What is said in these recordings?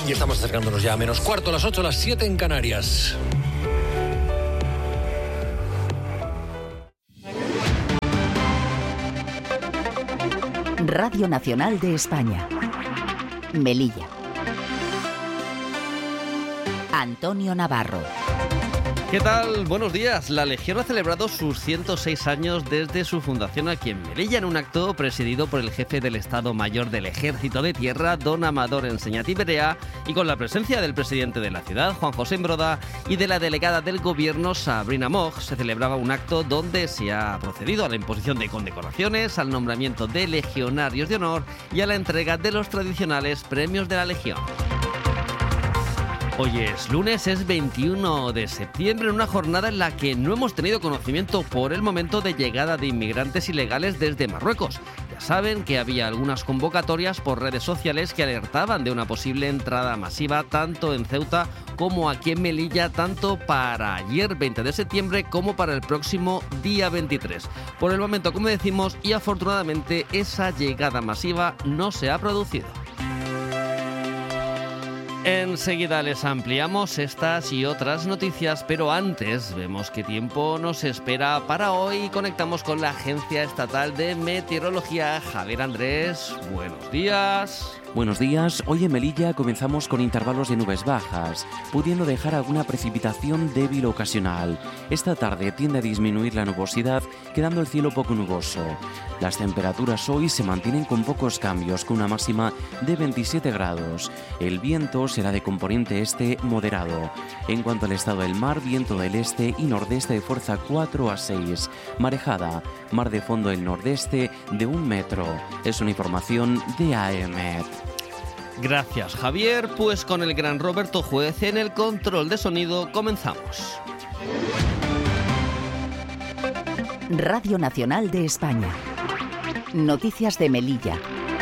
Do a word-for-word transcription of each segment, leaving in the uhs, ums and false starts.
Y estamos acercándonos ya a menos cuarto, a las ocho, a las siete en Canarias. Radio Nacional de España. Melilla. Antonio Navarro. ¿Qué tal? Buenos días. La Legión ha celebrado sus ciento seis años desde su fundación aquí en Melilla, en un acto presidido por el jefe del Estado Mayor del Ejército de Tierra, don Amador Enseñat Berea, y con la presencia del presidente de la ciudad, Juan José Embroda, y de la delegada del Gobierno, Sabrina Moch. Se celebraba un acto donde se ha procedido a la imposición de condecoraciones, al nombramiento de legionarios de honor y a la entrega de los tradicionales premios de la Legión. Hoy es lunes, es veintiuno de septiembre, en una jornada en la que no hemos tenido conocimiento por el momento de llegada de inmigrantes ilegales desde Marruecos. Ya saben que había algunas convocatorias por redes sociales que alertaban de una posible entrada masiva tanto en Ceuta como aquí en Melilla, tanto para ayer veinte de septiembre como para el próximo día veintitrés. Por el momento, como decimos, y afortunadamente esa llegada masiva no se ha producido. Enseguida les ampliamos estas y otras noticias, pero antes vemos qué tiempo nos espera para hoy y conectamos con la Agencia Estatal de Meteorología. Javier Andrés, buenos días. Buenos días. Hoy en Melilla comenzamos con intervalos de nubes bajas, pudiendo dejar alguna precipitación débil ocasional. Esta tarde tiende a disminuir la nubosidad, quedando el cielo poco nuboso. Las temperaturas hoy se mantienen con pocos cambios, con una máxima de veintisiete grados. El viento será de componente este moderado. En cuanto al estado del mar, viento del este y nordeste de fuerza cuatro a seis. Marejada, mar de fondo del nordeste de un metro. Es una información de A E M E T. Gracias, Javier. Pues con el gran Roberto Juez en el control de sonido comenzamos. Radio Nacional de España. Noticias de Melilla.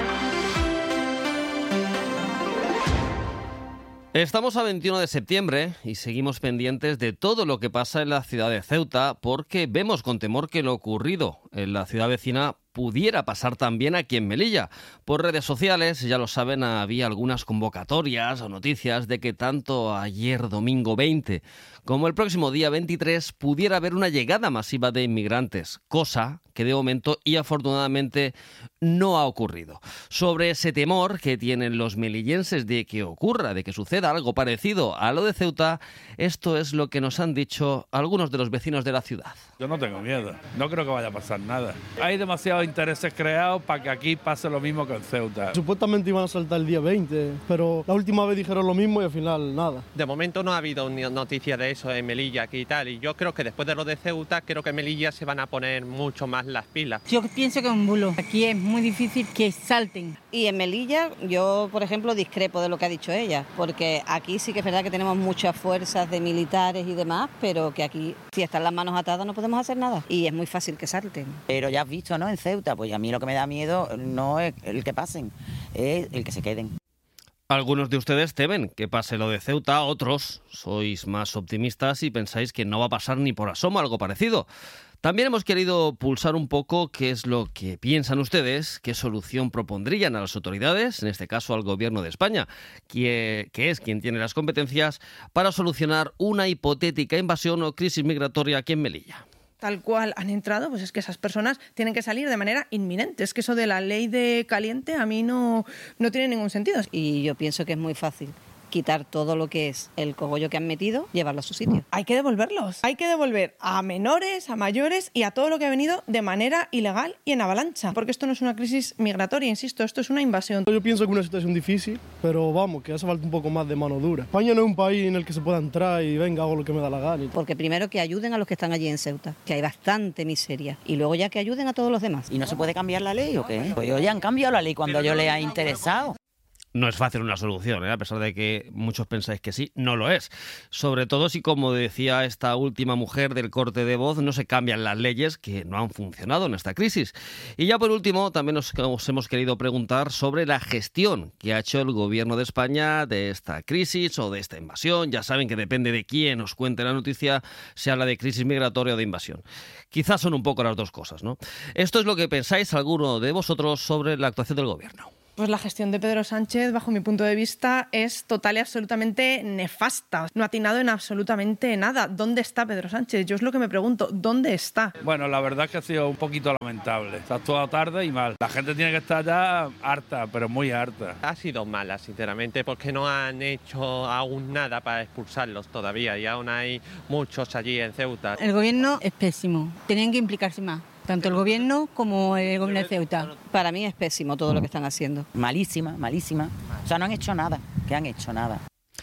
Estamos a veintiuno de septiembre y seguimos pendientes de todo lo que pasa en la ciudad de Ceuta, porque vemos con temor que lo ocurrido en la ciudad vecina pudiera pasar también aquí en Melilla. Por redes sociales, ya lo saben, había algunas convocatorias o noticias de que tanto ayer domingo veinte como el próximo día veintitrés pudiera haber una llegada masiva de inmigrantes, cosa que de momento y afortunadamente no ha ocurrido. Sobre ese temor que tienen los melillenses de que ocurra, de que suceda algo parecido a lo de Ceuta, esto es lo que nos han dicho algunos de los vecinos de la ciudad. Yo no tengo miedo, no creo que vaya a pasar nada. Hay demasiados intereses creados para que aquí pase lo mismo que en Ceuta. Supuestamente iban a saltar el día veinte, pero la última vez dijeron lo mismo y al final nada. De momento no ha habido noticias de eso en Melilla aquí y tal, y yo creo que después de lo de Ceuta, creo que en Melilla se van a poner mucho más las pilas. Yo pienso que es un bulo. Aquí es muy difícil que salten. Y en Melilla, yo, por ejemplo, discrepo de lo que ha dicho ella, porque aquí sí que es verdad que tenemos muchas fuerzas de militares y demás, pero que aquí, si están las manos atadas, no podemos hacer nada. Y es muy fácil que salten. Pero ya has visto, ¿no? En Ceuta, pues a mí lo que me da miedo no es el que pasen, es el que se queden. Algunos de ustedes temen que pase lo de Ceuta, otros sois más optimistas y pensáis que no va a pasar ni por asomo algo parecido. También hemos querido pulsar un poco qué es lo que piensan ustedes, qué solución propondrían a las autoridades, en este caso al Gobierno de España, que, que es quien tiene las competencias para solucionar una hipotética invasión o crisis migratoria aquí en Melilla. Tal cual han entrado, pues es que esas personas tienen que salir de manera inminente. Es que eso de la ley de caliente a mí no, no tiene ningún sentido. Y yo pienso que es muy fácil quitar todo lo que es el cogollo que han metido, llevarlo a su sitio. Hay que devolverlos. Hay que devolver a menores, a mayores y a todo lo que ha venido de manera ilegal y en avalancha. Porque esto no es una crisis migratoria, insisto, esto es una invasión. Yo pienso que es una situación difícil, pero vamos, que hace falta un poco más de mano dura. España no es un país en el que se pueda entrar y venga, hago lo que me da la gana. Porque primero que ayuden a los que están allí en Ceuta, que hay bastante miseria, y luego ya que ayuden a todos los demás. ¿Y no se puede cambiar la ley o qué? Pues ellos ya han cambiado la ley cuando yo les ha interesado. No es fácil una solución, ¿eh? A pesar de que muchos pensáis que sí, no lo es. Sobre todo si, como decía esta última mujer del corte de voz, no se cambian las leyes que no han funcionado en esta crisis. Y ya por último, también nos, os hemos querido preguntar sobre la gestión que ha hecho el Gobierno de España de esta crisis o de esta invasión. Ya saben que depende de quién os cuente la noticia, se habla de crisis migratoria o de invasión. Quizás son un poco las dos cosas, ¿no? Esto es lo que pensáis alguno de vosotros sobre la actuación del Gobierno. Pues la gestión de Pedro Sánchez, bajo mi punto de vista, es total y absolutamente nefasta. No ha atinado en absolutamente nada. ¿Dónde está Pedro Sánchez? Yo es lo que me pregunto, ¿dónde está? Bueno, la verdad es que ha sido un poquito lamentable. Se ha actuado tarde y mal. La gente tiene que estar ya harta, pero muy harta. Ha sido mala, sinceramente, porque no han hecho aún nada para expulsarlos todavía y aún hay muchos allí en Ceuta. El gobierno es pésimo. Tenían que implicarse más. Tanto el gobierno como el gobierno de Ceuta. Para mí es pésimo todo lo que están haciendo. Malísima, malísima. O sea, no han hecho nada, que han hecho nada.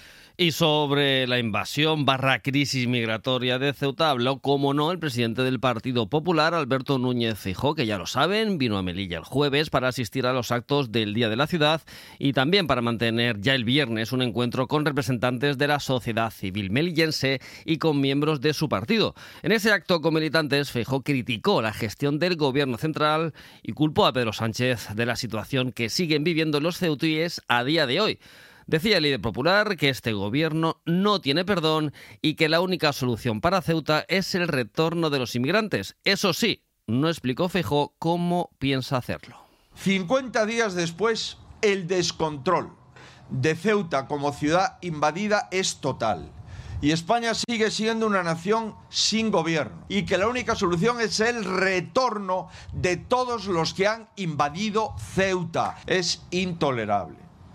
Y sobre la invasión barra crisis migratoria de Ceuta habló, como no, el presidente del Partido Popular, Alberto Núñez Feijóo, que ya lo saben, vino a Melilla el jueves para asistir a los actos del Día de la Ciudad y también para mantener ya el viernes un encuentro con representantes de la sociedad civil melillense y con miembros de su partido. En ese acto con militantes, Feijóo criticó la gestión del gobierno central y culpó a Pedro Sánchez de la situación que siguen viviendo los ceutíes a día de hoy. Decía el líder popular que este gobierno no tiene perdón y que la única solución para Ceuta es el retorno de los inmigrantes. Eso sí, no explicó Feijóo cómo piensa hacerlo. cincuenta días después, el descontrol de Ceuta como ciudad invadida es total. Y España sigue siendo una nación sin gobierno. Y que la única solución es el retorno de todos los que han invadido Ceuta. Es intolerable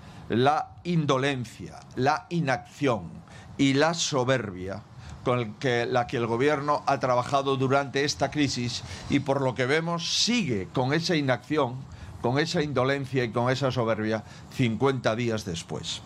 la indolencia, la inacción y la soberbia con que, la que el gobierno ha trabajado durante esta crisis y por lo que vemos sigue con esa inacción, con esa indolencia y con esa soberbia cincuenta días después.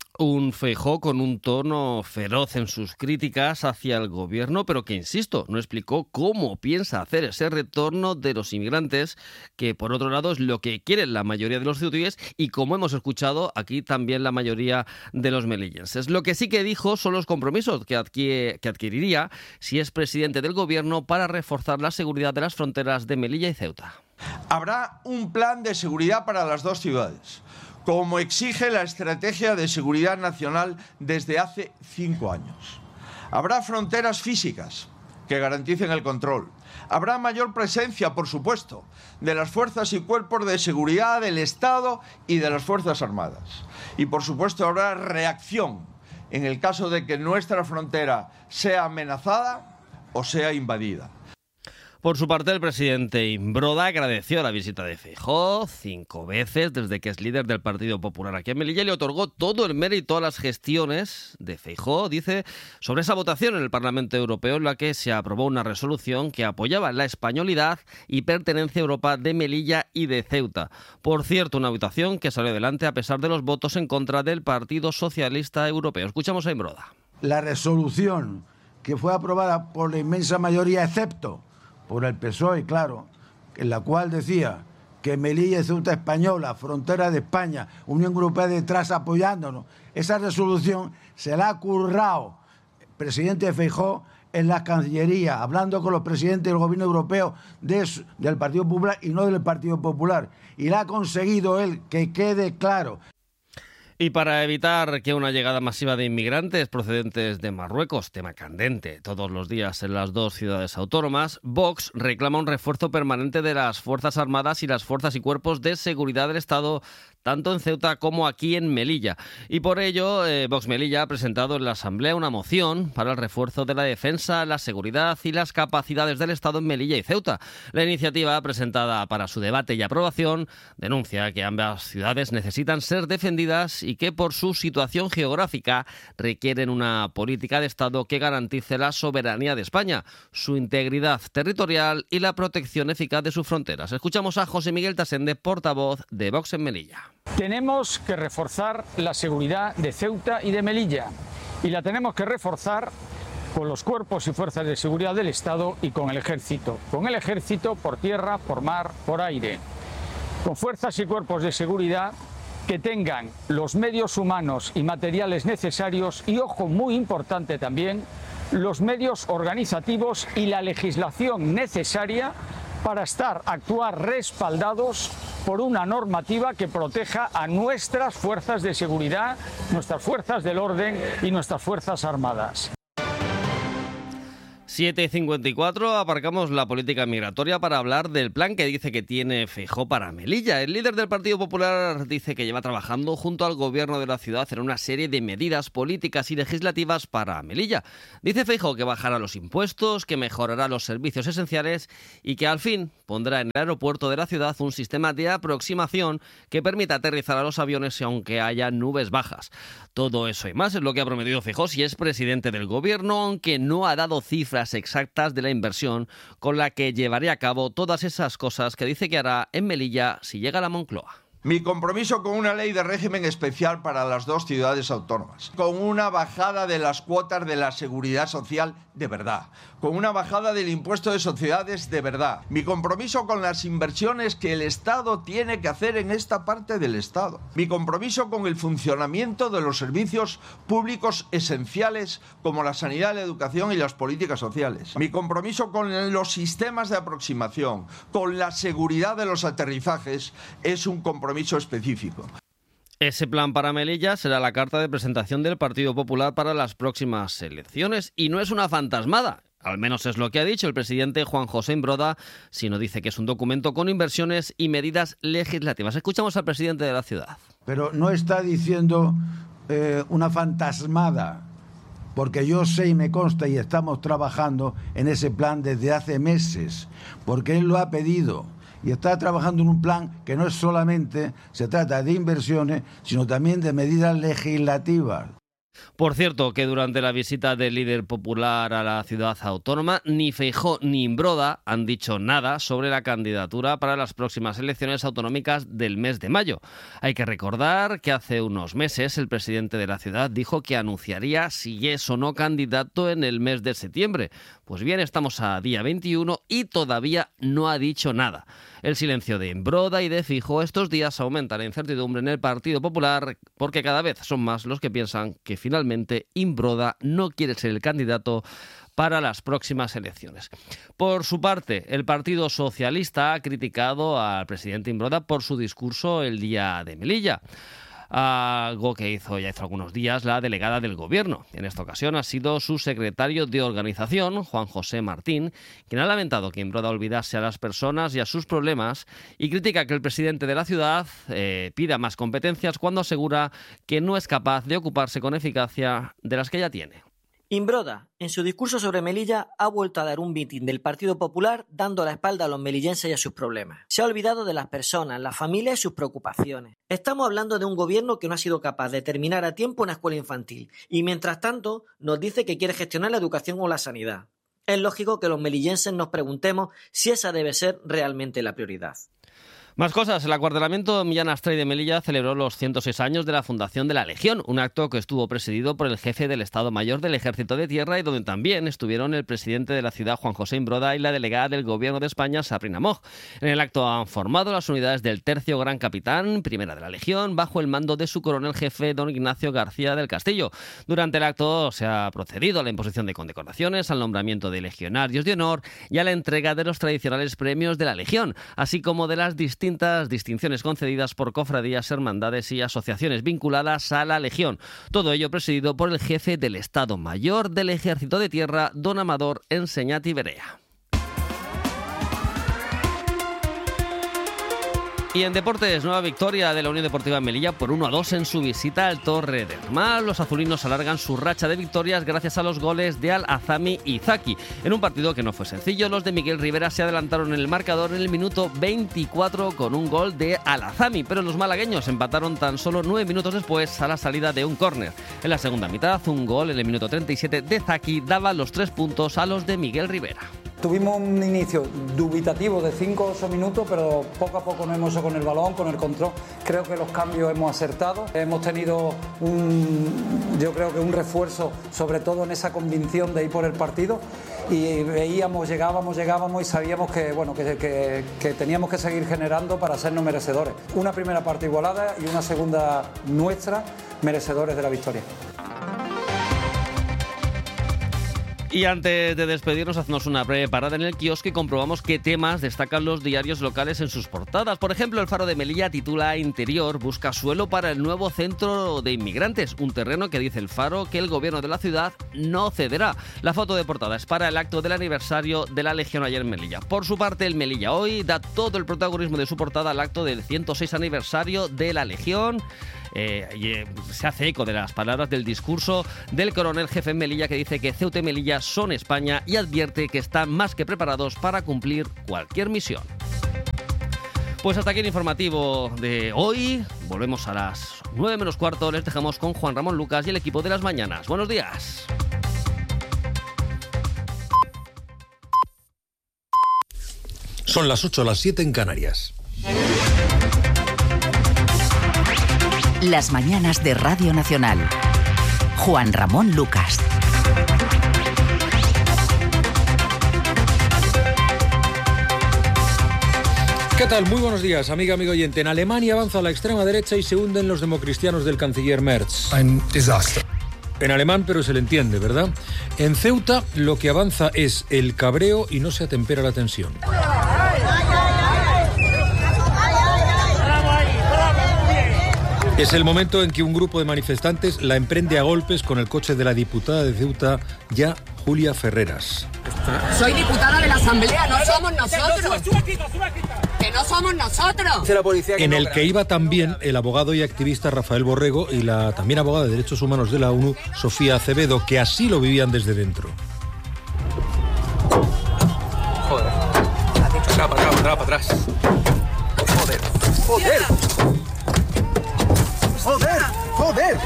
Un Feijóo con un tono feroz en sus críticas hacia el gobierno, pero que, insisto, no explicó cómo piensa hacer ese retorno de los inmigrantes, que por otro lado es lo que quieren la mayoría de los ceutíes y, como hemos escuchado, aquí también la mayoría de los melillenses. Lo que sí que dijo son los compromisos que, adquiere, que adquiriría si es presidente del gobierno para reforzar la seguridad de las fronteras de Melilla y Ceuta. Habrá un plan de seguridad para las dos ciudades, como exige la Estrategia de Seguridad Nacional desde hace cinco años. Habrá fronteras físicas que garanticen el control. Habrá mayor presencia, por supuesto, de las fuerzas y cuerpos de seguridad del Estado y de las Fuerzas Armadas. Y, por supuesto, habrá reacción en el caso de que nuestra frontera sea amenazada o sea invadida. Por su parte, el presidente Imbroda agradeció la visita de Feijóo cinco veces desde que es líder del Partido Popular aquí en Melilla y le otorgó todo el mérito a las gestiones de Feijóo, dice, sobre esa votación en el Parlamento Europeo en la que se aprobó una resolución que apoyaba la españolidad y pertenencia a Europa de Melilla y de Ceuta. Por cierto, una votación que salió adelante a pesar de los votos en contra del Partido Socialista Europeo. Escuchamos a Imbroda. La resolución que fue aprobada por la inmensa mayoría, excepto por el P S O E, claro, en la cual decía que Melilla y Ceuta española, frontera de España, Unión Europea detrás apoyándonos. Esa resolución se la ha currado el presidente Feijóo en la Cancillería, hablando con los presidentes del gobierno europeo de, del Partido Popular y no del Partido Popular. Y la ha conseguido él, que quede claro. Y para evitar que una llegada masiva de inmigrantes procedentes de Marruecos, tema candente todos los días en las dos ciudades autónomas, Vox reclama un refuerzo permanente de las Fuerzas Armadas y las fuerzas y cuerpos de seguridad del Estado, tanto en Ceuta como aquí en Melilla. Y por ello, eh, Vox Melilla ha presentado en la Asamblea una moción para el refuerzo de la defensa, la seguridad y las capacidades del Estado en Melilla y Ceuta. La iniciativa, presentada para su debate y aprobación, denuncia que ambas ciudades necesitan ser defendidas y que por su situación geográfica requieren una política de Estado que garantice la soberanía de España, su integridad territorial y la protección eficaz de sus fronteras. Escuchamos a José Miguel Tasende, portavoz de Vox en Melilla. Tenemos que reforzar la seguridad de Ceuta y de Melilla y la tenemos que reforzar con los cuerpos y fuerzas de seguridad del Estado y con el Ejército. Con el Ejército por tierra, por mar, por aire. Con fuerzas y cuerpos de seguridad que tengan los medios humanos y materiales necesarios y, ojo, muy importante también, los medios organizativos y la legislación necesaria para estar, actuar respaldados por una normativa que proteja a nuestras fuerzas de seguridad, nuestras fuerzas del orden y nuestras fuerzas armadas. siete y cincuenta y cuatro, aparcamos la política migratoria para hablar del plan que dice que tiene Feijóo para Melilla. El líder del Partido Popular dice que lleva trabajando junto al gobierno de la ciudad en una serie de medidas políticas y legislativas para Melilla. Dice Feijóo que bajará los impuestos, que mejorará los servicios esenciales y que al fin pondrá en el aeropuerto de la ciudad un sistema de aproximación que permita aterrizar a los aviones aunque haya nubes bajas. Todo eso y más es lo que ha prometido Feijóo si es presidente del gobierno, aunque no ha dado cifras exactas de la inversión con la que llevaría a cabo todas esas cosas que dice que hará en Melilla si llega a la Moncloa. Mi compromiso con una ley de régimen especial para las dos ciudades autónomas, con una bajada de las cuotas de la seguridad social de verdad, con una bajada del impuesto de sociedades de verdad, mi compromiso con las inversiones que el Estado tiene que hacer en esta parte del Estado, mi compromiso con el funcionamiento de los servicios públicos esenciales como la sanidad, la educación y las políticas sociales, mi compromiso con los sistemas de aproximación, con la seguridad de los aterrizajes, es un compromiso específico. Ese plan para Melilla será la carta de presentación del Partido Popular para las próximas elecciones y no es una fantasmada. Al menos es lo que ha dicho el presidente Juan José Imbroda, sino dice que es un documento con inversiones y medidas legislativas. Escuchamos al presidente de la ciudad. Pero no está diciendo eh, una fantasmada, porque yo sé y me consta y estamos trabajando en ese plan desde hace meses, porque él lo ha pedido. Y está trabajando en un plan que no es solamente se trata de inversiones, sino también de medidas legislativas. Por cierto, que durante la visita del líder popular a la ciudad autónoma, ni Feijóo ni Imbroda han dicho nada sobre la candidatura para las próximas elecciones autonómicas del mes de mayo. Hay que recordar que hace unos meses el presidente de la ciudad dijo que anunciaría si es o no candidato en el mes de septiembre. Pues bien, estamos a día veintiuno y todavía no ha dicho nada. El silencio de Imbroda y de Feijóo estos días aumenta la incertidumbre en el Partido Popular porque cada vez son más los que piensan que finalmente Imbroda no quiere ser el candidato para las próximas elecciones. Por su parte, el Partido Socialista ha criticado al presidente Imbroda por su discurso el día de Melilla. Algo que hizo ya hace algunos días la delegada del gobierno. En esta ocasión ha sido su secretario de organización, Juan José Martín, quien ha lamentado que Imbroda olvidase a las personas y a sus problemas y critica que el presidente de la ciudad eh, pida más competencias cuando asegura que no es capaz de ocuparse con eficacia de las que ya tiene. Imbroda, en su discurso sobre Melilla, ha vuelto a dar un mitin del Partido Popular dando la espalda a los melillenses y a sus problemas. Se ha olvidado de las personas, las familias y sus preocupaciones. Estamos hablando de un gobierno que no ha sido capaz de terminar a tiempo una escuela infantil y mientras tanto nos dice que quiere gestionar la educación o la sanidad. Es lógico que los melillenses nos preguntemos si esa debe ser realmente la prioridad. Más cosas. El acuartelamiento Millán Astray de Melilla celebró los ciento seis años de la fundación de la Legión, un acto que estuvo presidido por el jefe del Estado Mayor del Ejército de Tierra y donde también estuvieron el presidente de la ciudad, Juan José Imbroda, y la delegada del Gobierno de España, Sabrina Moch. En el acto han formado las unidades del Tercio Gran Capitán, primera de la Legión, bajo el mando de su coronel jefe, don Ignacio García del Castillo. Durante el acto se ha procedido a la imposición de condecoraciones, al nombramiento de legionarios de honor y a la entrega de los tradicionales premios de la Legión, así como de las distintas distinciones concedidas por cofradías, hermandades y asociaciones vinculadas a la Legión. Todo ello presidido por el jefe del Estado Mayor del Ejército de Tierra, don Amador Enseñat y Berea. Y en deportes, nueva victoria de la Unión Deportiva Melilla por uno a dos en su visita al Torre del Mar. Los azulinos alargan su racha de victorias gracias a los goles de Al-Azami y Zaki. En un partido que no fue sencillo, los de Miguel Rivera se adelantaron en el marcador en el minuto veinticuatro con un gol de Al-Azami, pero los malagueños empataron tan solo nueve minutos después a la salida de un córner. En la segunda mitad, un gol en el minuto treinta y siete de Zaki daba los tres puntos a los de Miguel Rivera. Tuvimos un inicio dubitativo de cinco o ocho minutos, pero poco a poco nos hemos hecho con el balón, con el control. Creo que los cambios hemos acertado. Hemos tenido un, yo creo que un refuerzo, sobre todo en esa convicción de ir por el partido. Y veíamos, llegábamos, llegábamos y sabíamos que, bueno, que, que, que teníamos que seguir generando para sernos merecedores. Una primera parte igualada y una segunda nuestra, merecedores de la victoria. Y antes de despedirnos, hacemos una breve parada en el kiosco y comprobamos qué temas destacan los diarios locales en sus portadas. Por ejemplo, El Faro de Melilla titula Interior busca suelo para el nuevo centro de inmigrantes, un terreno que dice El Faro que el gobierno de la ciudad no cederá. La foto de portada es para el acto del aniversario de la Legión ayer en Melilla. Por su parte, el Melilla Hoy da todo el protagonismo de su portada al acto del ciento seis aniversario de la Legión. Eh, y, eh, se hace eco de las palabras del discurso del coronel jefe en Melilla, que dice que Ceuta y Melilla son España y advierte que están más que preparados para cumplir cualquier misión. Pues hasta aquí el informativo de hoy. Volvemos a las nueve menos cuarto. Les dejamos con Juan Ramón Lucas y el equipo de las mañanas. Buenos días. Son las ocho, las siete en Canarias. Las mañanas de Radio Nacional. Juan Ramón Lucas. ¿Qué tal? Muy buenos días, amiga, amigo oyente. En Alemania avanza la extrema derecha y se hunden los democristianos del canciller Merz. Ein Desaster. En alemán, pero se le entiende, ¿verdad? En Ceuta lo que avanza es el cabreo y no se atempera la tensión. Es el momento en que un grupo de manifestantes la emprende a golpes con el coche de la diputada de Ceuta, ya Julia Ferreras. Soy diputada de la Asamblea, no somos nosotros. Que no somos nosotros. En el que iba también el abogado y activista Rafael Borrego y la también abogada de Derechos Humanos de la ONU, Sofía Acevedo, que así lo vivían desde dentro. Joder. Para atrás, para atrás, para atrás. Joder. Joder. ¡Joder! ¡Joder!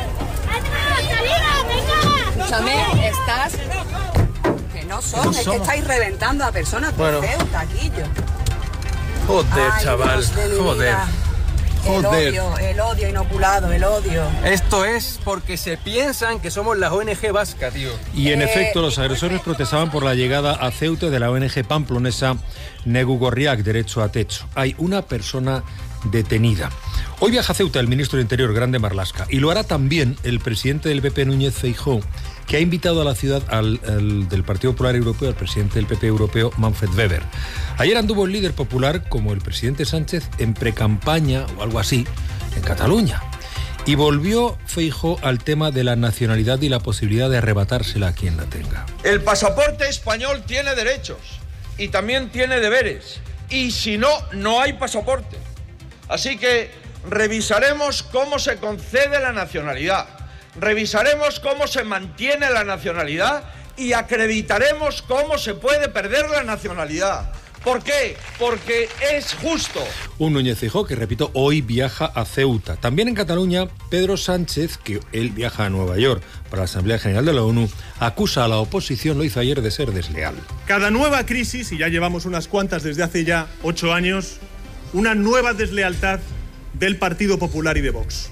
Escúchame, estás... Que no son, no es somos. Que estáis reventando a personas por bueno. Ceuta, Taquillo. Joder, ay, chaval, joder. Joder. El odio, el odio inoculado, el odio. Esto es porque se piensan que somos la O N G vasca, tío. Y en eh, efecto, los agresores protestaban por la llegada a Ceuta de la O N G pamplonesa Negu Gorriak, Derecho a Techo. Hay una persona detenida. Hoy viaja a Ceuta el ministro de Interior, Grande Marlaska, y lo hará también el presidente del P P, Núñez Feijóo, que ha invitado a la ciudad al, al del Partido Popular Europeo, al presidente del P P europeo, Manfred Weber. Ayer anduvo el líder popular, como el presidente Sánchez, en precampaña o algo así, en Cataluña. Y volvió Feijóo al tema de la nacionalidad y la posibilidad de arrebatársela a quien la tenga. El pasaporte español tiene derechos y también tiene deberes. Y si no, no hay pasaporte. Así que revisaremos cómo se concede la nacionalidad, revisaremos cómo se mantiene la nacionalidad y acreditaremos cómo se puede perder la nacionalidad. ¿Por qué? Porque es justo. Un Núñez Feijóo que, repito, hoy viaja a Ceuta. También en Cataluña, Pedro Sánchez, que él viaja a Nueva York para la Asamblea General de la ONU, acusa a la oposición, lo hizo ayer, de ser desleal. Cada nueva crisis, y ya llevamos unas cuantas desde hace ya ocho años, una nueva deslealtad del Partido Popular y de Vox.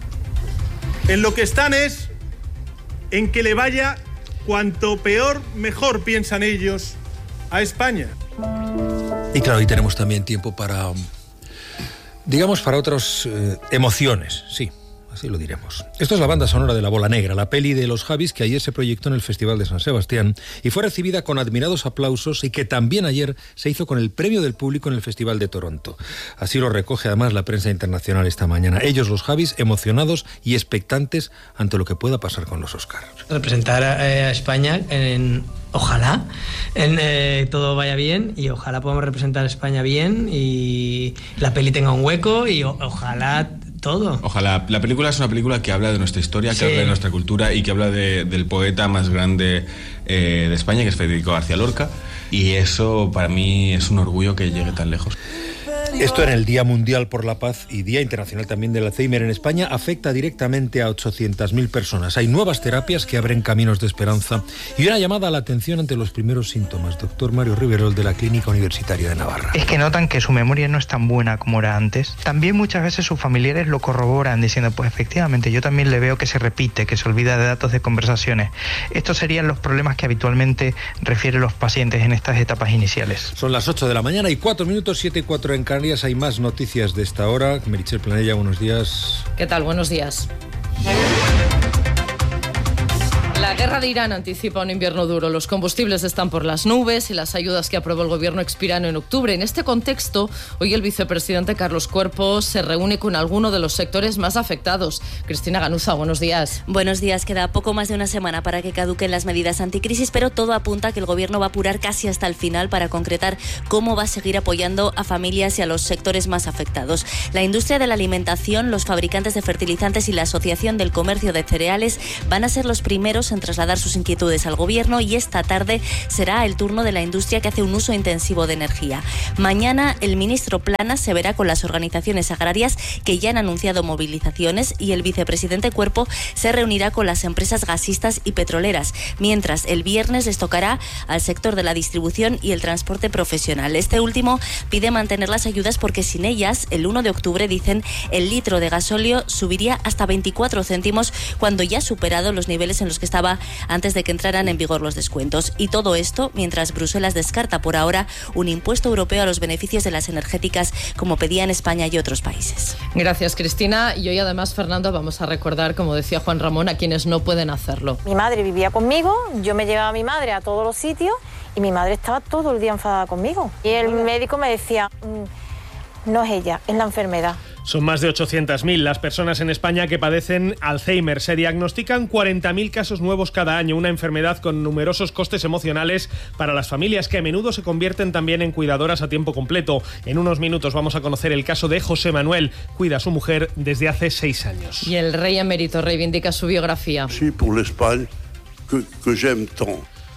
En lo que están es en que le vaya cuanto peor, mejor piensan ellos a España. Y claro, hoy tenemos también tiempo para, digamos, para otras eh, emociones, sí. Así lo diremos. Esto es la banda sonora de La Bola Negra, la peli de los Javis que ayer se proyectó en el Festival de San Sebastián y fue recibida con admirados aplausos y que también ayer se hizo con el premio del público en el Festival de Toronto. Así lo recoge además la prensa internacional esta mañana. Ellos, los Javis, emocionados y expectantes ante lo que pueda pasar con los Oscars. Representar a España en... Ojalá en, eh, todo vaya bien y ojalá podamos representar a España bien y la peli tenga un hueco y o, ojalá todo. Ojalá. La película es una película que habla de nuestra historia, que sí. habla de nuestra cultura y que habla de, del poeta más grande eh, de España, que es Federico García Lorca, y eso para mí es un orgullo que llegue tan lejos. Esto en el Día Mundial por la Paz y Día Internacional también del Alzheimer en España afecta directamente a ochocientas mil personas. Hay nuevas terapias que abren caminos de esperanza y una llamada a la atención ante los primeros síntomas. Doctor Mario Riverol, de la Clínica Universitaria de Navarra. Es que notan que su memoria no es tan buena como era antes. También muchas veces sus familiares lo corroboran diciendo, pues efectivamente, yo también le veo que se repite, que se olvida de datos de conversaciones. Estos serían los problemas que habitualmente refieren los pacientes en estas etapas iniciales. Son las ocho de la mañana y cuatro minutos, siete y cuatro en Canarias. Hay más noticias de esta hora. Meritxell Planella, buenos días. ¿Qué tal? Buenos días. La La guerra de Irán anticipa un invierno duro. Los combustibles están por las nubes y las ayudas que aprobó el gobierno expiran en octubre. En este contexto, hoy el vicepresidente Carlos Cuerpo se reúne con alguno de los sectores más afectados. Cristina Ganuza, buenos días. Buenos días. Queda poco más de una semana para que caduquen las medidas anticrisis, pero todo apunta a que el gobierno va a apurar casi hasta el final para concretar cómo va a seguir apoyando a familias y a los sectores más afectados. La industria de la alimentación, los fabricantes de fertilizantes y la Asociación del Comercio de Cereales van a ser los primeros en trasladar sus inquietudes al gobierno, y esta tarde será el turno de la industria, que hace un uso intensivo de energía. Mañana el ministro Planas se verá con las organizaciones agrarias, que ya han anunciado movilizaciones, y el vicepresidente Cuerpo se reunirá con las empresas gasistas y petroleras, mientras el viernes les tocará al sector de la distribución y el transporte profesional. Este último pide mantener las ayudas porque sin ellas, el uno de octubre, dicen, el litro de gasóleo subiría hasta veinticuatro céntimos, cuando ya ha superado los niveles en los que estaba antes de que entraran en vigor los descuentos. Y todo esto mientras Bruselas descarta por ahora un impuesto europeo a los beneficios de las energéticas, como pedían España y otros países. Gracias, Cristina. Y hoy además, Fernando, vamos a recordar, como decía Juan Ramón, a quienes no pueden hacerlo. Mi madre vivía conmigo, yo me llevaba a mi madre a todos los sitios y mi madre estaba todo el día enfadada conmigo. Y el médico me decía, no es ella, es la enfermedad. Son más de ochocientas mil las personas en España que padecen Alzheimer. Se diagnostican cuarenta mil casos nuevos cada año, una enfermedad con numerosos costes emocionales para las familias, que a menudo se convierten también en cuidadoras a tiempo completo. En unos minutos vamos a conocer el caso de José Manuel. Cuida a su mujer desde hace seis años. Y el rey emérito reivindica su biografía. Sí, por l'Espagne, que, que j'aime tant.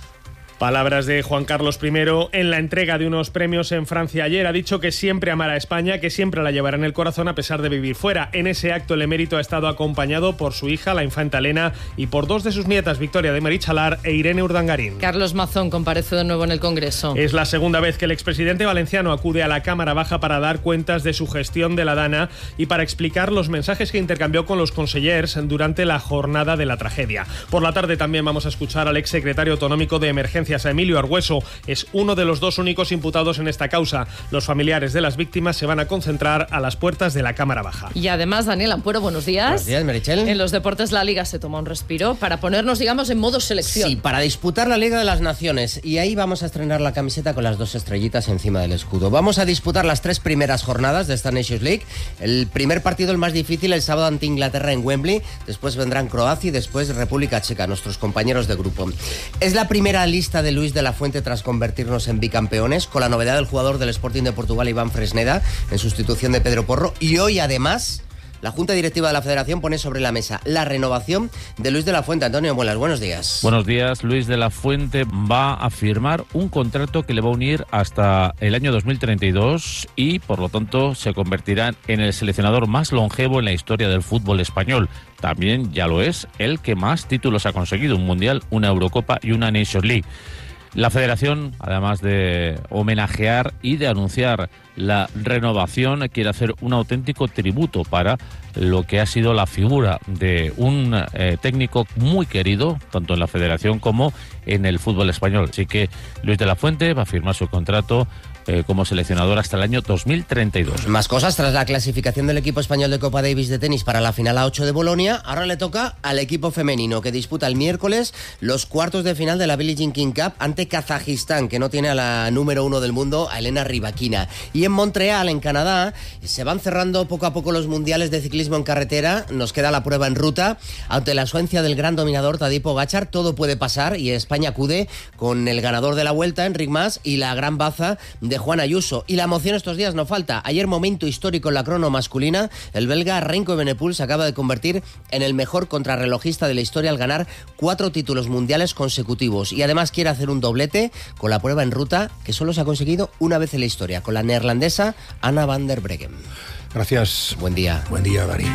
Palabras de Juan Carlos primero en la entrega de unos premios en Francia ayer. Ha dicho que siempre amará a España, que siempre la llevará en el corazón a pesar de vivir fuera. En ese acto el emérito ha estado acompañado por su hija, la infanta Elena, y por dos de sus nietas, Victoria de Marichalar e Irene Urdangarín. Carlos Mazón comparece de nuevo en el Congreso. Es la segunda vez que el expresidente valenciano acude a la Cámara Baja para dar cuentas de su gestión de la Dana y para explicar los mensajes que intercambió con los consellers durante la jornada de la tragedia. Por la tarde también vamos a escuchar al exsecretario autonómico de Emergencia, a Emilio Argüeso. Es uno de los dos únicos imputados en esta causa. Los familiares de las víctimas se van a concentrar a las puertas de la Cámara Baja. Y además, Daniel Ampuero, buenos días. Buenos días, Meritxell. En los deportes la Liga se toma un respiro para ponernos, digamos, en modo selección. Sí, para disputar la Liga de las Naciones. Y ahí vamos a estrenar la camiseta con las dos estrellitas encima del escudo. Vamos a disputar las tres primeras jornadas de esta Nations League. El primer partido, el más difícil, el sábado ante Inglaterra en Wembley. Después vendrán Croacia y después República Checa, nuestros compañeros de grupo. Es la primera lista de Luis de la Fuente tras convertirnos en bicampeones, con la novedad del jugador del Sporting de Portugal, Iván Fresneda, en sustitución de Pedro Porro. Y hoy, además, la Junta Directiva de la Federación pone sobre la mesa la renovación de Luis de la Fuente. Antonio Muelas, buenos días. Buenos días. Luis de la Fuente va a firmar un contrato que le va a unir hasta el año dos mil treinta y dos y, por lo tanto, se convertirá en el seleccionador más longevo en la historia del fútbol español. También ya lo es el que más títulos ha conseguido: un Mundial, una Eurocopa y una Nations League. La Federación, además de homenajear y de anunciar la renovación, quiere hacer un auténtico tributo para lo que ha sido la figura de un eh, técnico muy querido, tanto en la Federación como en el fútbol español. Así que Luis de la Fuente va a firmar su contrato Eh, como seleccionador hasta el año dos mil treinta y dos. Más cosas. Tras la clasificación del equipo español de Copa Davis de tenis para la final A ocho de Bolonia, ahora le toca al equipo femenino, que disputa el miércoles los cuartos de final de la Billie Jean King Cup ante Kazajistán, que no tiene a la número uno del mundo, a Elena Rybakina. Y en Montreal, en Canadá, se van cerrando poco a poco los mundiales de ciclismo en carretera. Nos queda la prueba en ruta. Ante la ausencia del gran dominador Tadej Pogačar, todo puede pasar, y España acude con el ganador de la Vuelta, Enric Mas, y la gran baza de Juan Ayuso. Y la emoción estos días no falta. Ayer, momento histórico en la crono masculina. El belga Remco Evenepoel se acaba de convertir en el mejor contrarrelojista de la historia al ganar cuatro títulos mundiales consecutivos. Y además quiere hacer un doblete con la prueba en ruta, que solo se ha conseguido una vez en la historia, con la neerlandesa Anna van der Breggen. Gracias. Buen día. Buen día, Dani.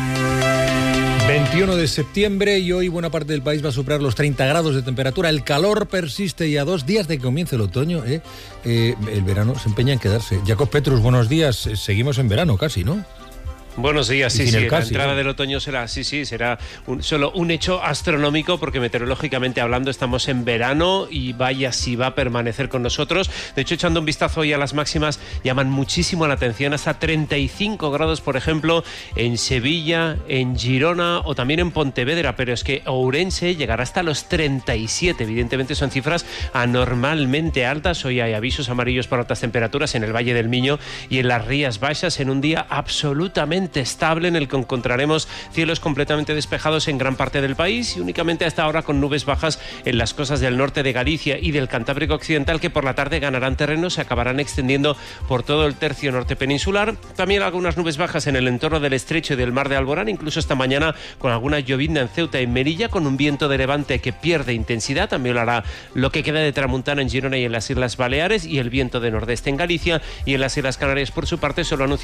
veintiuno de septiembre y hoy buena parte del país va a superar los treinta grados de temperatura. El calor persiste y a dos días de que comience el otoño, ¿eh? Eh, el verano se empeña en quedarse. Jacob Petrus, buenos días. Seguimos en verano casi, ¿no? Buenos días, sí, sí, casi, la entrada ¿no? del otoño será, sí, sí, será un, solo un hecho astronómico porque meteorológicamente hablando estamos en verano y vaya si va a permanecer con nosotros. De hecho, echando un vistazo hoy a las máximas, llaman muchísimo la atención, hasta treinta y cinco grados, por ejemplo, en Sevilla, en Girona o también en Pontevedra, pero es que Ourense llegará hasta los treinta y siete, evidentemente son cifras anormalmente altas. Hoy hay avisos amarillos por altas temperaturas en el Valle del Miño y en las Rías Baixas, en un día absolutamente estable en el que encontraremos cielos completamente despejados en gran parte del país y únicamente hasta ahora con nubes bajas en las costas del norte de Galicia y del Cantábrico Occidental, que por la tarde ganarán terreno, se acabarán extendiendo por todo el tercio norte peninsular. También algunas nubes bajas en el entorno del estrecho y del mar de Alborán, incluso esta mañana con alguna llovizna en Ceuta y Melilla, con un viento de levante que pierde intensidad. También lo hará lo que queda de tramuntana en Girona y en las Islas Baleares, y el viento de nordeste en Galicia y en las Islas Canarias, por su parte, solo anuncia